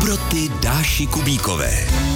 Dobroty Dáši Kubíkové.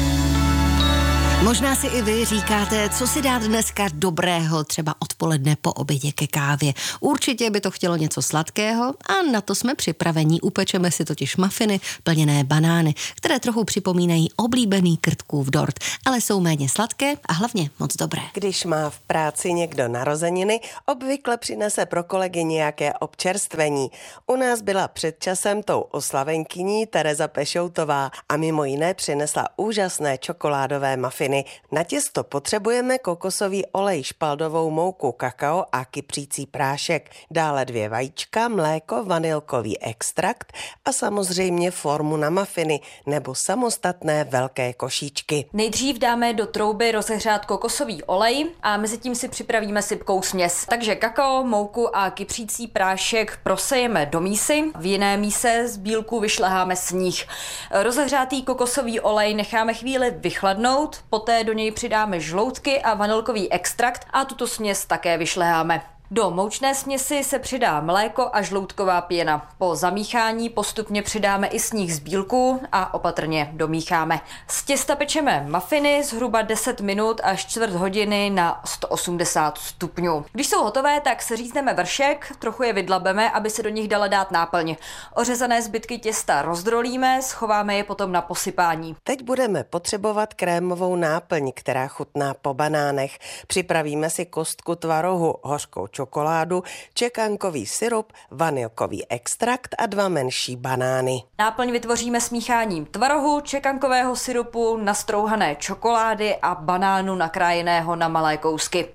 Možná si i vy říkáte, co si dát dneska dobrého, třeba odpoledne po obědě ke kávě. Určitě by to chtělo něco sladkého a na to jsme připraveni. Upečeme si totiž mafiny plněné banány, které trochu připomínají oblíbený Krtkův dort, ale jsou méně sladké a hlavně moc dobré. Když má v práci někdo narozeniny, obvykle přinese pro kolegy nějaké občerstvení. U nás byla před časem tou oslavenkyní Tereza Pešoutová a mimo jiné přinesla úžasné čokoládové mafiny. Na těsto potřebujeme kokosový olej, špaldovou mouku, kakao a kypřící prášek. Dále 2 vajíčka, mléko, vanilkový extrakt a samozřejmě formu na mafiny nebo samostatné velké košíčky. Nejdřív dáme do trouby rozehřát kokosový olej a mezi tím si připravíme sypkou směs. Takže kakao, mouku a kypřící prášek prosejeme do mísy. V jiné míse z bílku vyšleháme sníh. Rozehřátý kokosový olej necháme chvíli vychladnout, poté do něj přidáme žloutky a vanilkový extrakt a tuto směs také vyšleháme. Do moučné směsi se přidá mléko a žloutková pěna. Po zamíchání postupně přidáme i sníh z bílku a opatrně domícháme. Z těsta pečeme mafiny zhruba 10 minut až čtvrt hodiny na 180 stupňů. Když jsou hotové, tak seřízneme vršek, trochu je vydlabeme, aby se do nich dala dát náplň. Ořezané zbytky těsta rozdrolíme, schováme je potom na posypání. Teď budeme potřebovat krémovou náplň, která chutná po banánech. Připravíme si kostku tvarohu, hořkou čokoládu, čekankový syrup, vanilkový extrakt a 2 menší banány. Náplň vytvoříme smícháním tvarohu, čekankového syrupu, nastrouhané čokolády a banánu nakrájeného na malé kousky.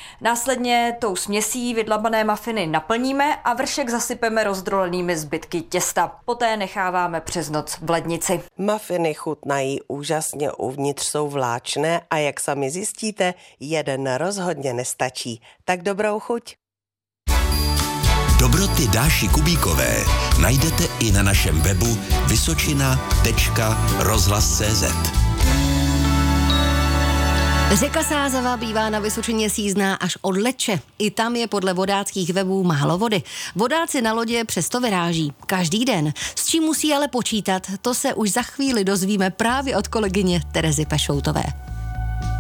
Následně tou směsí vydlabané mafiny naplníme a vršek zasypeme rozdrolenými zbytky těsta. Poté necháváme přes noc v lednici. Mafiny chutnají úžasně, uvnitř jsou vláčné a jak sami zjistíte, jeden rozhodně nestačí. Tak dobrou chuť. Dobroty Dáši Kubíkové najdete i na našem webu vysočina.rozhlas.cz. Řeka Sázava bývá na Vysočině sízná až od Leče. I tam je podle vodáckých webů málo vody. Vodáci na lodě přesto vyráží. Každý den. S čím musí ale počítat, to se už za chvíli dozvíme právě od kolegyně Terezy Pešoutové.